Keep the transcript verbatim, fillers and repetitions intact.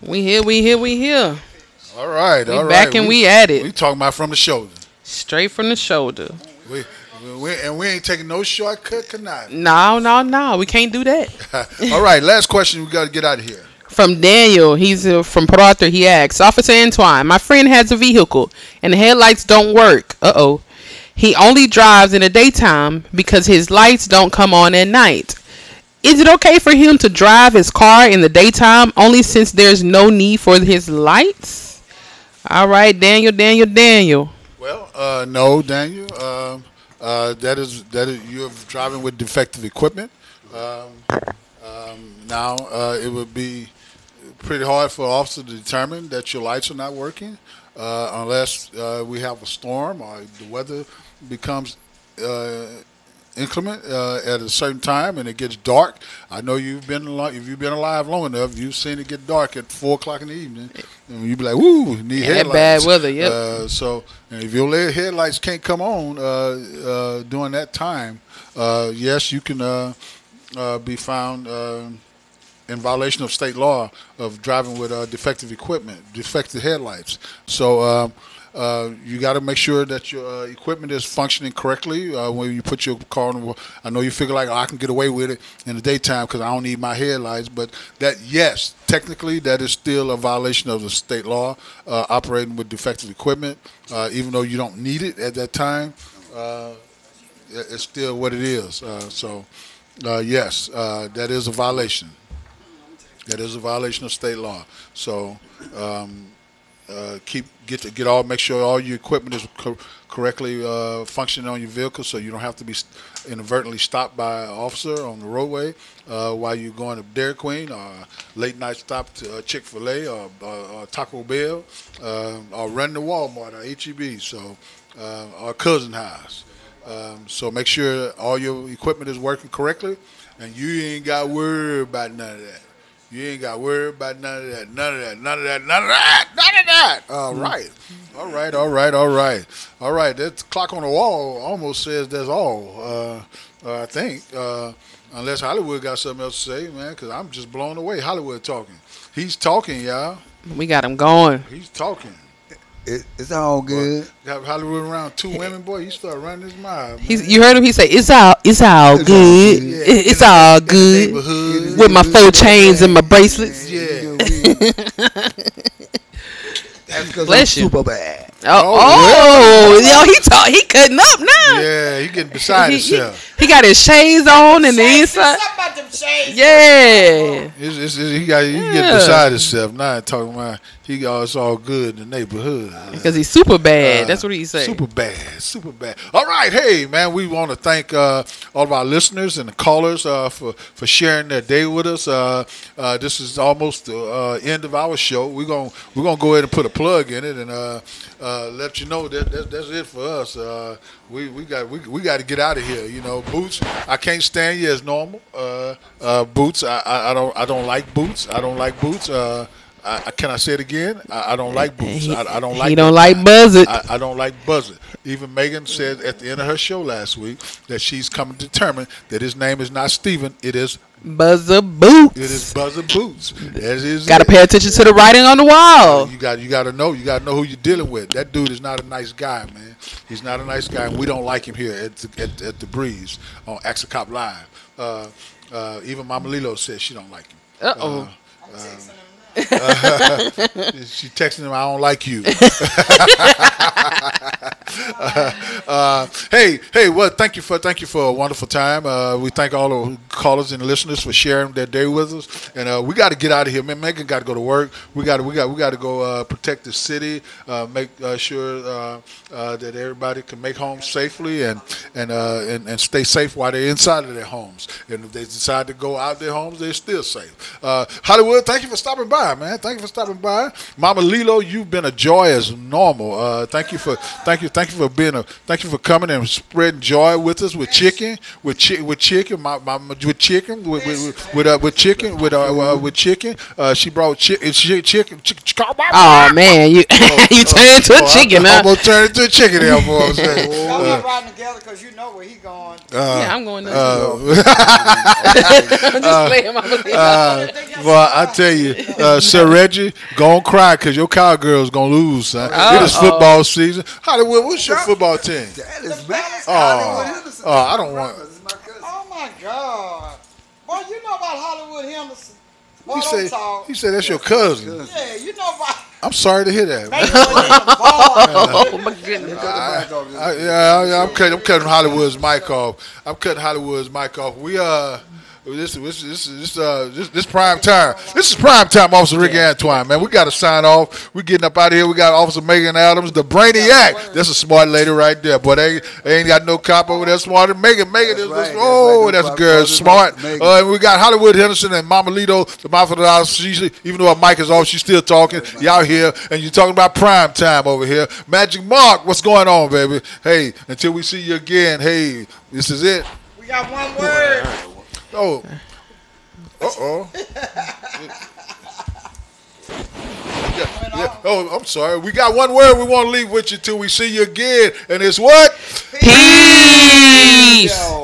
We here, we here, we here. All right, We all right. back and we at it. We talking about from the shoulder. Straight from the shoulder. We, we and we ain't taking no shortcut tonight. No, no, no. We can't do that. All right, last question. We got to get out of here. From Daniel, he's uh, from Port Arthur. He asks, Officer Antoine, my friend has a vehicle and the headlights don't work. Uh oh. He only drives in the daytime because his lights don't come on at night. Is it okay for him to drive his car in the daytime only since there's no need for his lights? All right, Daniel, Daniel, Daniel. Well, uh, no, Daniel. Um, uh, that is that is you're driving with defective equipment. Um, um, now uh, it would be pretty hard for an officer to determine that your lights are not working uh, unless uh, we have a storm or the weather becomes uh, inclement uh, at a certain time and it gets dark. I know you've been alive, if you've been alive long enough, you've seen it get dark at four o'clock in the evening, and you'd be like, "Woo, need Yeah, headlights." bad weather, yep. Uh, so and if your le- headlights can't come on uh, uh, during that time, uh, yes, you can uh, uh, be found uh, in violation of state law of driving with uh, defective equipment, defective headlights. So. Um, Uh, you got to make sure that your uh, equipment is functioning correctly uh, when you put your car on. The, I know you figure like, oh, I can get away with it in the daytime because I don't need my headlights. But that, yes, technically that is still a violation of the state law, uh, operating with defective equipment. Uh, even though you don't need it at that time, uh, it's still what it is. Uh, so, uh, yes, uh, that is a violation. That is a violation of state law. So. Um, Uh, keep get to get all make sure all your equipment is co- correctly uh, functioning on your vehicle, so you don't have to be st- inadvertently stopped by an officer on the roadway uh, while you're going to Dairy Queen or late night stop to uh, Chick-fil-A or, or, or Taco Bell uh, or run to Walmart or H E B, so uh, or cousin house. Um, so make sure all your equipment is working correctly, and you ain't got to worry about none of that. You ain't got to worry about none of that, none of that, none of that, none of that, none of that. All right. All right, all right, all right. All right, that clock on the wall almost says that's all, uh, uh, I think, uh, unless Hollywood got something else to say, man, because I'm just blown away. Hollywood talking. He's talking, y'all. We got him going. He's talking. It, it's all good. Got Hollywood around two women, boy. He started running his mouth. He's, you heard him? He say, "It's all, it's all It's all good. good. Yeah. It- It's In the- all in the good." neighborhood. With my four chains and my bracelets. Yeah. That's because I'm Bless you. super bad. Oh, Oh, oh, yo, he talk, he cutting up now. Yeah, he getting beside he, he, himself. he got his shades on and the inside. about them shades. Yeah. It's, it's, it's, he got he Yeah. getting beside himself. Now talking about he got it's all good in the neighborhood. Because he's super bad. Uh, That's what he say. Super bad, super bad. All right, hey man, we want to thank uh, all of our listeners and the callers uh, for for sharing their day with us. Uh, uh, this is almost the uh, end of our show. We're gonna we're gonna go ahead and put a plug in it and uh, uh, let you know that, that that's it for us. Uh, we we got we, we got to get out of here. You know, Boots. I can't stand you as normal. Uh, uh, Boots. I, I I don't I don't like Boots. I don't like Boots. Uh, I, I- can I say it again? I, I don't like Boots. He- I, I don't like. he don't that like guy. Buzzard. I, I don't like Buzzard. Even Megan said at the end of her show last week that she's come to determine that his name is not Steven. It is Buzzer Boots. it is Buzzard Boots. That is Got to it. pay attention to the writing on the wall. You got you got to know. You got to know who you're dealing with. That dude is not a nice guy, man. He's not a nice guy, and we don't like him here at the, at, at the Breeze on Axacop Live. Uh, uh, even Mama Lilo says she don't like him. Uh-oh. She texting him, "I don't like you." uh, hey, hey, well, thank you for thank you for a wonderful time. Uh, we thank all the callers and listeners for sharing their day with us. And uh, we got to get out of here, man. Megan got to go to work. We got to we got we got to go uh, protect the city, uh, make uh, sure uh, uh, that everybody can make home safely and and, uh, and and stay safe while they're inside of their homes. And if they decide to go out their homes, they're still safe. Uh, Hollywood, thank you for stopping by, man. Thank you for stopping by. Mama Lilo, you've been a joy as normal. Uh, thank you for thank you thank you for being a thank you for coming and spreading joy with us with chicken with chi- with chicken my, my, with chicken with with with, uh, with chicken with uh, uh, with chicken. Uh, she brought chi- chi- chicken. chicken. Oh, man. You you turned into a Oh, chicken, I huh? almost turned into a chicken there, boy. I'm saying. Y'all Uh, not riding together because you know where he going. Uh, Yeah, I'm going to. uh, I'm just playing my belief. uh, well, I tell you, uh, Sir Reggie, go on cry because your Cowgirls gonna lose, son. It is football season. Hollywood, what's your football team? That is bad. Oh, oh, I don't want. Oh my God. Boy, you know about Hollywood Henderson. Boy, He don't said, talk. he said that's your cousin. Yeah, you know about. I'm sorry to hear that. Make sure you involved. Oh my goodness. I, yeah, yeah, I'm cutting, I'm cutting Hollywood's mic off. I'm cutting Hollywood's mic off. We uh, this this this this uh this, this prime time. This is prime time, Officer Rick Antoine, man. We got to sign off. We getting up out of here. We got Officer Megan Adams, the brainiac. That's a smart lady right there. But they, they ain't got no cop over there smarter than Megan. Megan is right, oh, that's that's right. girl That's smart. Megan. Uh, and we got Hollywood Henderson and Mama Lito, the mouth of the house. She's even though her mic is off, she's still talking. Y'all here, and you're talking about prime time over here. Magic Mark, what's going on, baby? Hey, until we see you again. Hey, this is it. We got one word. Oh. Uh-oh. Yeah, yeah. Oh, I'm sorry. We got one word we want to leave with you till we see you again, and it's what? Peace. Yo.